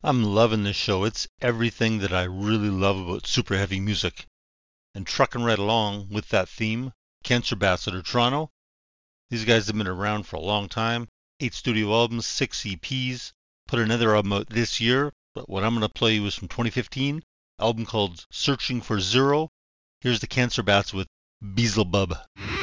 I'm loving this show. It's everything that I really love about super heavy music. And trucking right along with that theme, Cancer Bats out of Toronto. These guys have been around for a long time. 8 studio albums, 6 EPs. Put another album out this year, but what I'm going to play you is from 2015, album called Searching for Zero. Here's the Cancer Bats with Beelzebub.